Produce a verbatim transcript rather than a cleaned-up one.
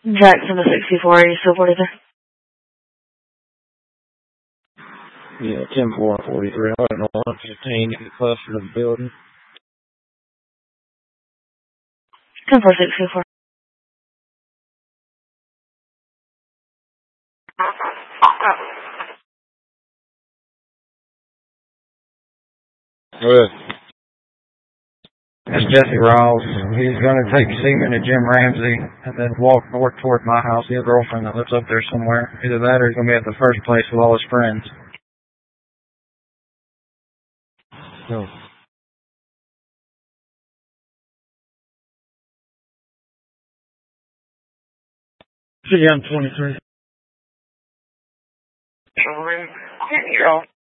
Jackson to sixty-four, are you still forty-three? Yeah, ten four forty-three. I don't know, one fifteen, get closer to the building. ten four sixty-four. Good. That's Jesse Rawls. He's going to take Seaman to Jim Ramsey and then walk north toward my house. He has a girlfriend that lives up there somewhere. Either that or he's going to be at the first place with all his friends. So. See, I'm twenty-three. You're on.